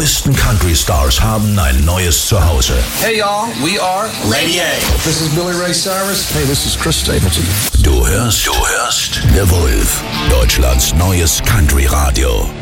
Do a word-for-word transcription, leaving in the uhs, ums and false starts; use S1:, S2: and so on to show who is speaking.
S1: neuesten Country-Stars haben ein neues Zuhause.
S2: Hey y'all, we are Lady A.
S3: This is Billy Ray Cyrus. Hey, this is Chris Stapleton.
S1: Du hörst, du hörst The Wolf, Deutschlands neues Country-Radio.